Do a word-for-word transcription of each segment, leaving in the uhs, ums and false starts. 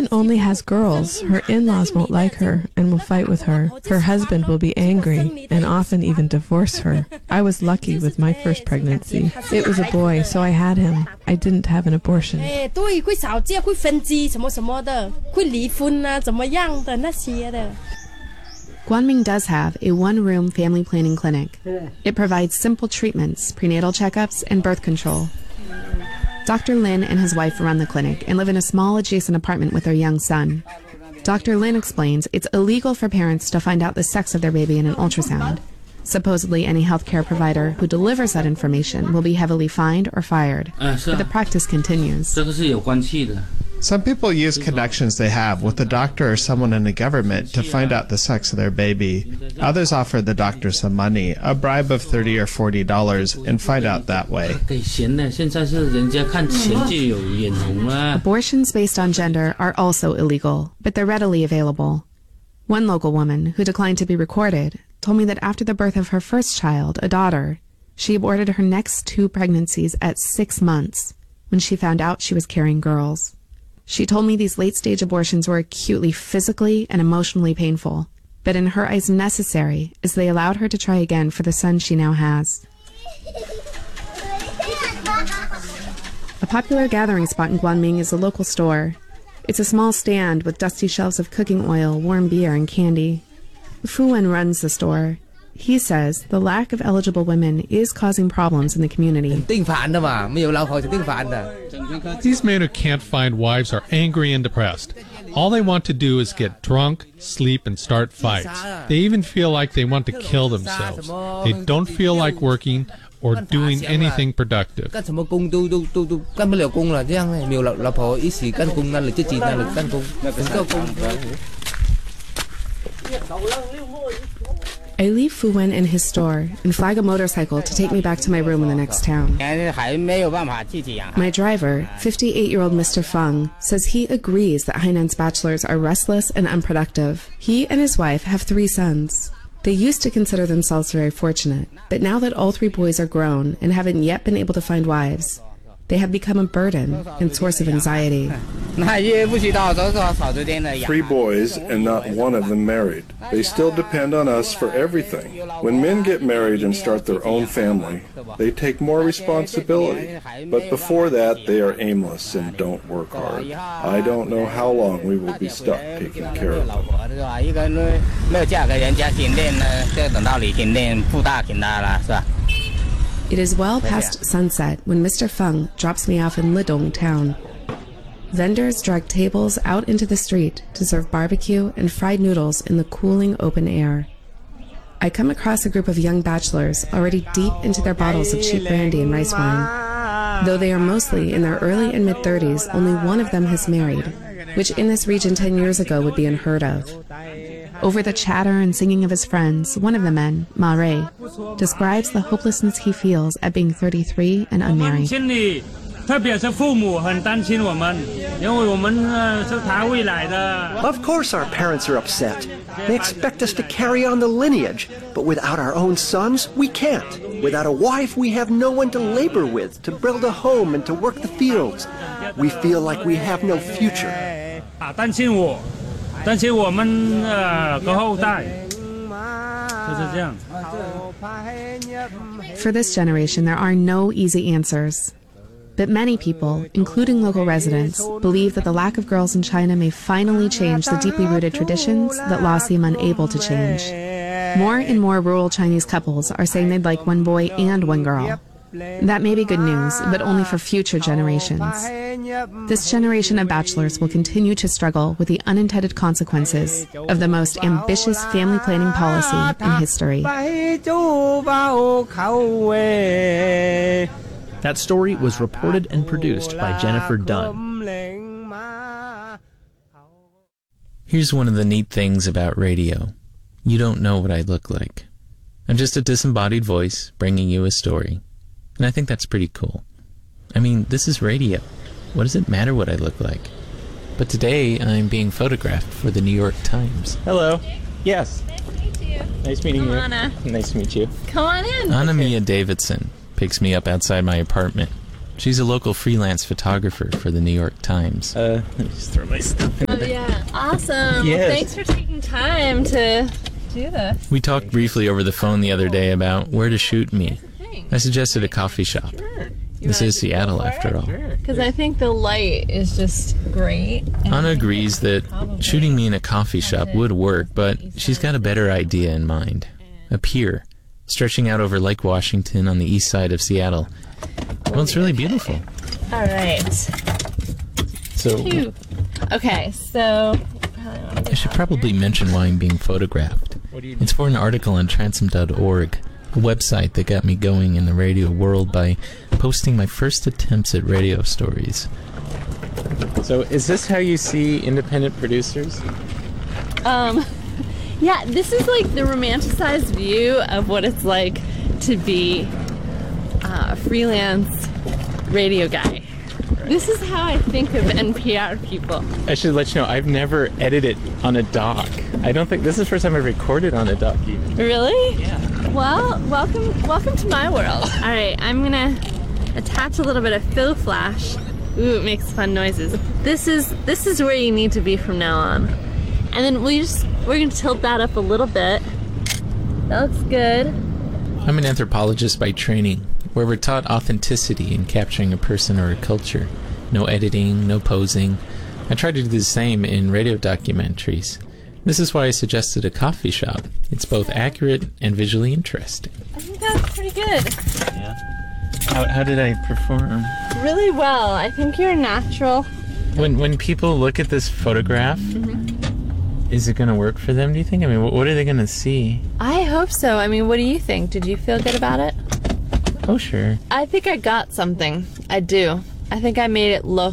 woman only has girls. Her in-laws won't like her and will fight with her. Her husband will be angry and often even divorce her. I was lucky with my first pregnancy. It was a boy, so I had him. I didn't have an abortion. Guanming does have a one-room family planning clinic. It provides simple treatments, prenatal checkups, and birth control. Doctor Lin and his wife run the clinic and live in a small adjacent apartment with their young son. Doctor Lin explains it's illegal for parents to find out the sex of their baby in an ultrasound. Supposedly, any healthcare provider who delivers that information will be heavily fined or fired. But the practice continues. Some people use connections they have with a doctor or someone in the government to find out the sex of their baby. Others offer the doctor some money, a bribe of thirty or forty dollars, and find out that way. Abortions based on gender are also illegal, but they're readily available. One local woman, who declined to be recorded, told me that after the birth of her first child, a daughter, she aborted her next two pregnancies at six months when she found out she was carrying girls. She told me these late-stage abortions were acutely physically and emotionally painful, but in her eyes necessary, as they allowed her to try again for the son she now has. A popular gathering spot in Guanming is a local store. It's a small stand with dusty shelves of cooking oil, warm beer, and candy. Fu Wen runs the store. He says the lack of eligible women is causing problems in the community. These men who can't find wives are angry and depressed. All they want to do is get drunk, sleep, and start fights. They even feel like they want to kill themselves. They don't feel like working or doing anything productive. I leave Fu Wen in his store and flag a motorcycle to take me back to my room in the next town. My driver, fifty-eight-year-old Mister Feng, says he agrees that Hainan's bachelors are restless and unproductive. He and his wife have three sons. They used to consider themselves very fortunate, but now that all three boys are grown and haven't yet been able to find wives, they have become a burden and source of anxiety. Three boys and not one of them married. They still depend on us for everything. When men get married and start their own family, they take more responsibility. But before that, they are aimless and don't work hard. I don't know how long we will be stuck taking care of them. It is well past sunset when Mister Feng drops me off in Lidong town. Vendors drag tables out into the street to serve barbecue and fried noodles in the cooling open air. I come across a group of young bachelors already deep into their bottles of cheap brandy and rice wine. Though they are mostly in their early and mid-thirties, only one of them has married, which in this region ten years ago would be unheard of. Over the chatter and singing of his friends, one of the men, Ma Rei, describes the hopelessness he feels at being thirty-three and unmarried. Of course our parents are upset. They expect us to carry on the lineage, but without our own sons, we can't. Without a wife, we have no one to labor with, to build a home and to work the fields. We feel like we have no future. For this generation, there are no easy answers. But many people, including local residents, believe that the lack of girls in China may finally change the deeply rooted traditions that law seem unable to change. More and more rural Chinese couples are saying they'd like one boy and one girl. That may be good news, but only for future generations. This generation of bachelors will continue to struggle with the unintended consequences of the most ambitious family planning policy in history. That story was reported and produced by Jennifer Dunn. Here's one of the neat things about radio. You don't know what I look like. I'm just a disembodied voice bringing you a story. And I think that's pretty cool. I mean, this is radio. What does it matter what I look like? But today, I'm being photographed for the New York Times. Hello. Yes. Nice to meet you. Nice meeting I'm you. Anna. Nice to meet you. Come on in. Anna Mia Davidson picks me up outside my apartment. She's a local freelance photographer for the New York Times. Uh, let me just throw my stuff in. Oh, yeah. Awesome. Yes. Well, thanks for taking time to do this. We talked briefly over the phone the other day about where to shoot me. I suggested a coffee shop. This is Seattle, after all. Because I think the light is just great. Anna agrees that shooting me in a coffee shop would work, but she's got a better idea in mind. A pier, stretching out over Lake Washington on the east side of Seattle. Well, it's really beautiful. All right. So, Phew. Okay, so... I should probably mention why I'm being photographed. It's for an article on transom dot org, a website that got me going in the radio world by posting my first attempts at radio stories. So, is this how you see independent producers? Um, yeah, this is like the romanticized view of what it's like to be uh, a freelance radio guy. This is how I think of N P R people. I should let you know, I've never edited on a dock. I don't think, this is the first time I've recorded on a dock even. Really? Yeah. Well, welcome welcome to my world. All right, I'm gonna attach a little bit of faux flash. Ooh, it makes fun noises. This is this is where you need to be from now on. And then we just we're gonna tilt that up a little bit. That looks good. I'm an anthropologist by training, where we're taught authenticity in capturing a person or a culture. No editing, no posing. I try to do the same in radio documentaries. This is why I suggested a coffee shop. It's both accurate and visually interesting. I think that's pretty good. Yeah. How, how did I perform? Really well. I think you're natural. When when people look at this photograph, mm-hmm. is it going to work for them, do you think? I mean, what, what are they going to see? I hope so. I mean, what do you think? Did you feel good about it? Oh, sure. I think I got something. I do. I think I made it look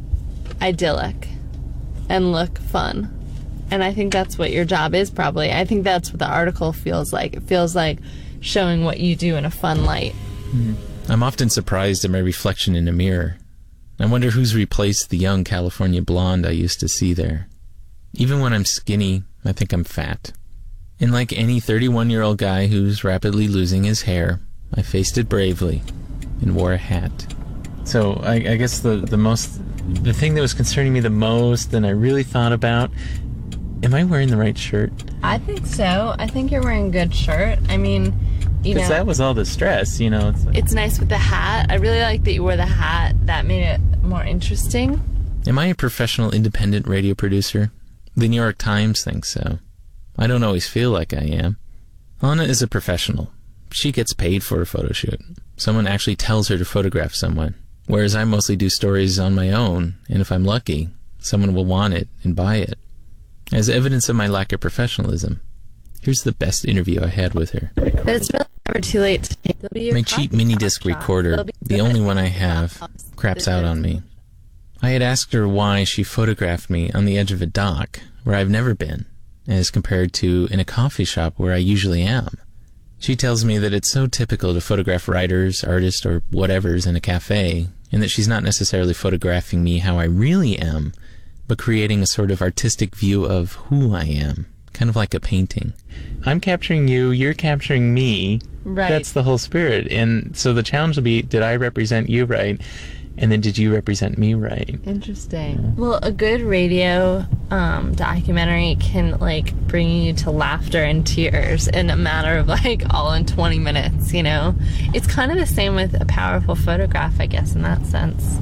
idyllic and look fun. And I think that's what your job is, probably. I think that's what the article feels like. It feels like showing what you do in a fun light. Mm-hmm. I'm often surprised at my reflection in a mirror. I wonder who's replaced the young California blonde I used to see there. Even when I'm skinny, I think I'm fat. And like any thirty-one-year-old guy who's rapidly losing his hair, I faced it bravely and wore a hat. So I, I guess the, the most, the thing that was concerning me the most and I really thought about, am I wearing the right shirt? I think so. I think you're wearing a good shirt. I mean, you know. Because that was all the stress, you know. It's, like, it's nice with the hat. I really like that you wore the hat. That made it more interesting. Am I a professional independent radio producer? The New York Times thinks so. I don't always feel like I am. Anna is a professional. She gets paid for a photo shoot. Someone actually tells her to photograph someone. Whereas I mostly do stories on my own, and if I'm lucky, someone will want it and buy it. As evidence of my lack of professionalism, here's the best interview I had with her. But it's really never too late to take. My cheap mini disc recorder, the only one I have, craps out on me. I had asked her why she photographed me on the edge of a dock, where I've never been, as compared to in a coffee shop where I usually am. She tells me that it's so typical to photograph writers, artists, or whatevers in a cafe, and that she's not necessarily photographing me how I really am, but creating a sort of artistic view of who I am, kind of like a painting. I'm capturing you, you're capturing me. Right. That's the whole spirit. And so the challenge will be, did I represent you right? And then did you represent me right? Interesting. Yeah. Well, a good radio um, documentary can like bring you to laughter and tears in a matter of like all in twenty minutes, you know? It's kind of the same with a powerful photograph, I guess, in that sense.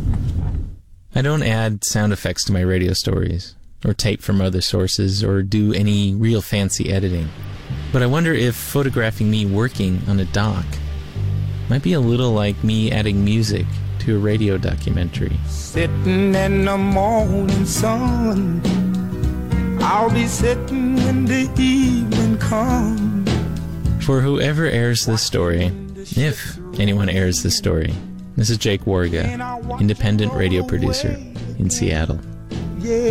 I don't add sound effects to my radio stories, or tape from other sources, or do any real fancy editing. But I wonder if photographing me working on a dock might be a little like me adding music to a radio documentary. Sitting in the morning sun, I'll be sitting when the evening comes. For whoever airs this story, if anyone airs this story, this is Jake Warga, independent radio producer in Seattle.